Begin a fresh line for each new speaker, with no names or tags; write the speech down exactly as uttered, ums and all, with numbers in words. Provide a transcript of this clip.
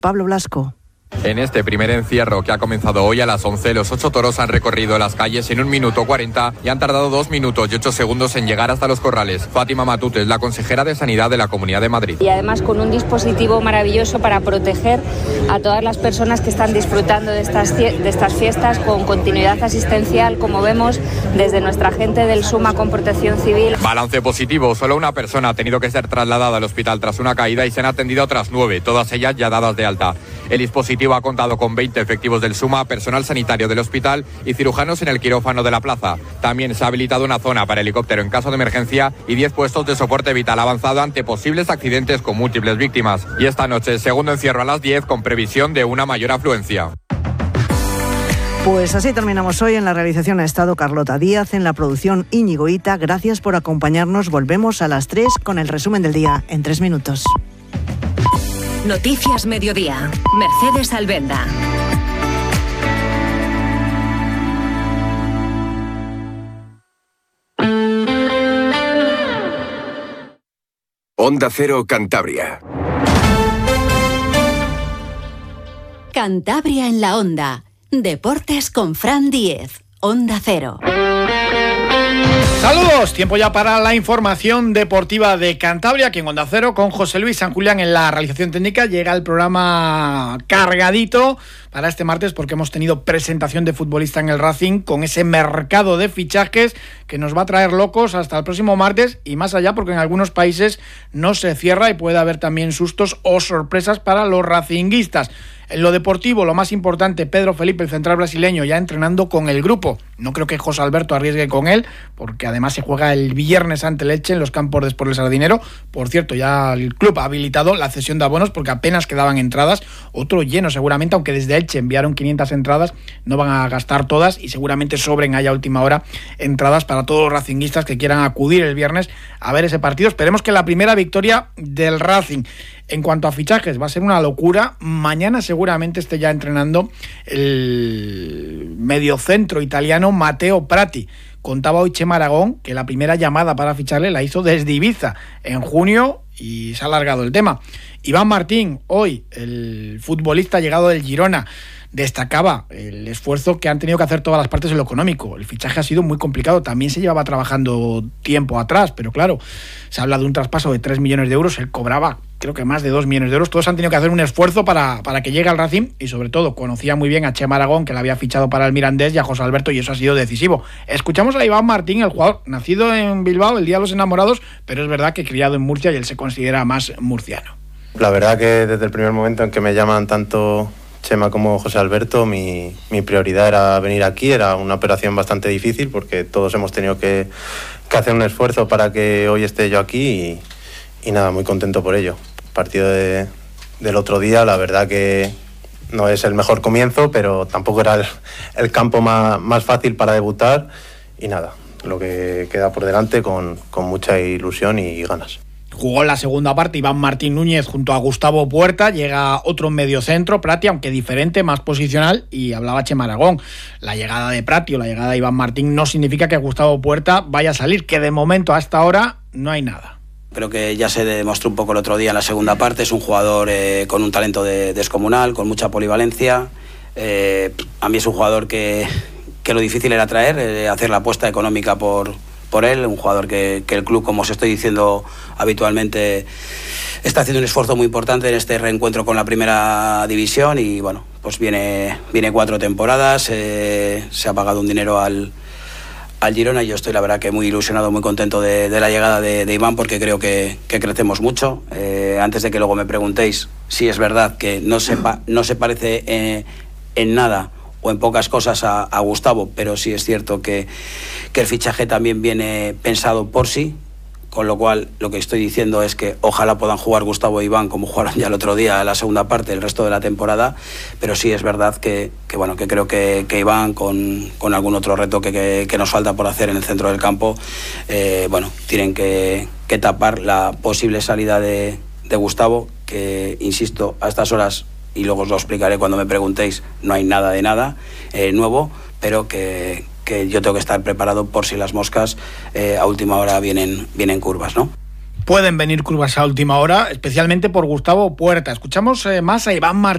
Pablo Blasco.
En este primer encierro que ha comenzado hoy a las once, los ocho toros han recorrido las calles en un minuto cuarenta y han tardado dos minutos y ocho segundos en llegar hasta los corrales. Fátima Matute es la consejera de Sanidad de la Comunidad de Madrid.
Y además con un dispositivo maravilloso para proteger a todas las personas que están disfrutando de estas, de estas fiestas con continuidad asistencial, como vemos desde nuestra gente del SUMA con Protección Civil.
Balance positivo, solo una persona ha tenido que ser trasladada al hospital tras una caída y se han atendido otras nueve, todas ellas ya dadas de alta. El dispositivo ha contado con veinte efectivos del SUMA, personal sanitario del hospital y cirujanos en el quirófano de la plaza. También se ha habilitado una zona para helicóptero en caso de emergencia y diez puestos de soporte vital avanzado ante posibles accidentes con múltiples víctimas. Y esta noche, segundo encierro a las diez con previsión de una mayor afluencia.
Pues así terminamos hoy. En la realización ha estado Carlota Díaz, en la producción Íñigo Ita. Gracias por acompañarnos. Volvemos a las tres con el resumen del día en tres minutos.
Noticias Mediodía. Mercedes Albenda.
Onda Cero Cantabria.
Cantabria en la Onda. Deportes con Fran Díez. Onda Cero.
Saludos, tiempo ya para la información deportiva de Cantabria, aquí en Onda Cero, con José Luis San Julián en la realización técnica. Llega el programa cargadito para este martes porque hemos tenido presentación de futbolista en el Racing con ese mercado de fichajes que nos va a traer locos hasta el próximo martes y más allá, porque en algunos países no se cierra y puede haber también sustos o sorpresas para los racinguistas. En lo deportivo, lo más importante, Pedro Felipe, el central brasileño, ya entrenando con el grupo. No creo que José Alberto arriesgue con él, porque además se juega el viernes ante el Elche en los campos de Sport del Sardinero. Por cierto, ya el club ha habilitado la cesión de abonos porque apenas quedaban entradas. Otro lleno seguramente, aunque desde Elche enviaron quinientas entradas, no van a gastar todas y seguramente sobren allá a última hora entradas para todos los racinguistas que quieran acudir el viernes a ver ese partido. Esperemos que la primera victoria del Racing. En cuanto a fichajes, va a ser una locura. Mañana seguramente esté ya entrenando el mediocentro italiano Matteo Prati. Contaba hoy Chema Aragón que la primera llamada para ficharle la hizo desde Ibiza en junio y se ha alargado el tema. Iván Martín, hoy el futbolista llegado del Girona, destacaba el esfuerzo que han tenido que hacer todas las partes en lo económico. El fichaje ha sido muy complicado, también se llevaba trabajando tiempo atrás, pero claro, se habla de un traspaso de tres millones de euros, él cobraba creo que más de dos millones de euros, todos han tenido que hacer un esfuerzo para, para que llegue al Racing y sobre todo conocía muy bien a Chema Aragón, que la había fichado para el Mirandés, y a José Alberto, y eso ha sido decisivo. Escuchamos a Iván Martín, el jugador nacido en Bilbao, el día de los enamorados, pero es verdad que criado en Murcia y él se considera más murciano.
La verdad que desde el primer momento en que me llaman tanto Chema como José Alberto, mi, mi prioridad era venir aquí. Era una operación bastante difícil porque todos hemos tenido que, que hacer un esfuerzo para que hoy esté yo aquí y, y nada, muy contento por ello. El partido de, del otro día, la verdad que no es el mejor comienzo, pero tampoco era el, el campo más, más fácil para debutar y nada, lo que queda por delante con, con mucha ilusión y ganas.
Jugó en la segunda parte Iván Martín Núñez junto a Gustavo Puerta. Llega otro mediocentro, Prati, aunque diferente, más posicional, y hablaba Chema Aragón. La llegada de Prati o la llegada de Iván Martín no significa que Gustavo Puerta vaya a salir, que de momento hasta ahora no hay nada.
Creo que ya se demostró un poco el otro día en la segunda parte. Es un jugador eh, con un talento de, descomunal, con mucha polivalencia. Eh, a mí es un jugador que, que lo difícil era traer, eh, hacer la apuesta económica por... por él, un jugador que, que el club, como os estoy diciendo habitualmente, está haciendo un esfuerzo muy importante en este reencuentro con la primera división y bueno, pues viene, viene cuatro temporadas, eh, se ha pagado un dinero al, al Girona y yo estoy la verdad que muy ilusionado, muy contento de, de la llegada de, de Iván porque creo que, que crecemos mucho. Eh, antes de que luego me preguntéis si es verdad que no se, pa, no se parece eh, en nada o en pocas cosas a, a Gustavo, pero sí es cierto que, que el fichaje también viene pensado por sí, con lo cual lo que estoy diciendo es que ojalá puedan jugar Gustavo e Iván como jugaron ya el otro día en la segunda parte, el resto de la temporada, pero sí es verdad que, que, bueno, que creo que, que Iván, con, con algún otro reto que, que, que nos falta por hacer en el centro del campo, eh, bueno, tienen que, que tapar la posible salida de, de Gustavo, que, insisto, a estas horas, y luego os lo explicaré cuando me preguntéis, no hay nada de nada eh, nuevo, pero que, que yo tengo que estar preparado por si las moscas eh, a última hora vienen, vienen curvas, ¿no?
Pueden venir curvas a última hora, especialmente por Gustavo Puerta. Escuchamos eh, más a Iván Martín.